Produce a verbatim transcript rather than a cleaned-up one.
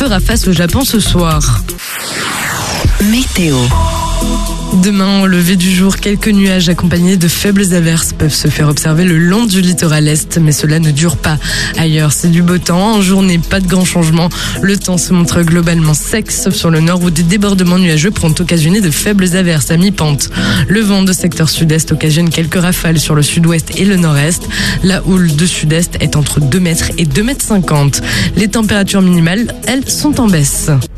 fera face au Japon ce soir. Météo. Demain, au lever du jour, quelques nuages accompagnés de faibles averses peuvent se faire observer le long du littoral est, mais cela ne dure pas. Ailleurs, c'est du beau temps. En journée, pas de grands changements. Le temps se montre globalement sec, sauf sur le nord où des débordements nuageux pourront occasionner de faibles averses à mi-pente. Le vent de secteur sud-est occasionne quelques rafales sur le sud-ouest et le nord-est. La houle de sud-est est entre deux mètres et deux mètres cinquante. Les températures minimales, elles, sont en baisse.